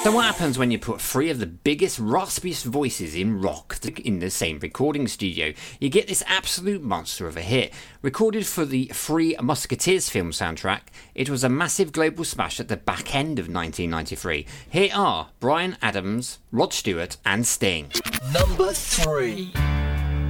So what happens when you put three of the biggest, raspiest voices in rock in the same recording studio? You get this absolute monster of a hit. Recorded for the Three Musketeers film soundtrack, it was a massive global smash at the back end of 1993. Here are Bryan Adams, Rod Stewart and Sting. Number 3.